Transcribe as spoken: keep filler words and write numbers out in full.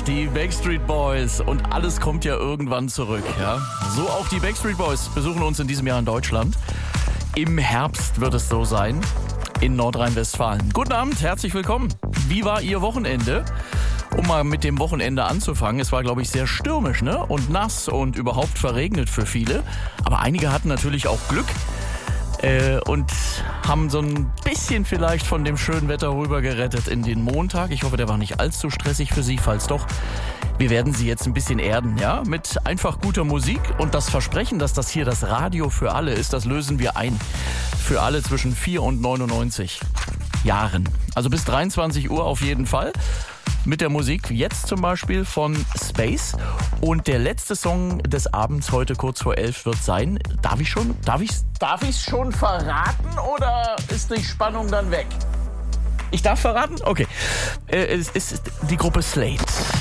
die Backstreet Boys und alles kommt ja irgendwann zurück. Ja? So auch die Backstreet Boys besuchen uns in diesem Jahr in Deutschland. Im Herbst wird es so sein in Nordrhein-Westfalen. Guten Abend, herzlich willkommen. Wie war Ihr Wochenende? Um mal mit dem Wochenende anzufangen, es war, glaube ich, sehr stürmisch, ne? Und nass und überhaupt verregnet für viele. Aber einige hatten natürlich auch Glück äh, und haben so ein bisschen vielleicht von dem schönen Wetter rüber gerettet in den Montag. Ich hoffe, der war nicht allzu stressig für Sie. Falls doch, wir werden Sie jetzt ein bisschen erden, ja? Mit einfach guter Musik und das Versprechen, dass das hier das Radio für alle ist, das lösen wir ein. Für alle zwischen vier und neunundneunzig Jahren. Also bis dreiundzwanzig Uhr auf jeden Fall. Mit der Musik jetzt zum Beispiel von Space. Und der letzte Song des Abends heute kurz vor elf wird sein. Darf ich schon? Darf ich's, darf ich's schon verraten oder ist die Spannung dann weg? Ich darf verraten? Okay. Äh, es ist die Gruppe Slate.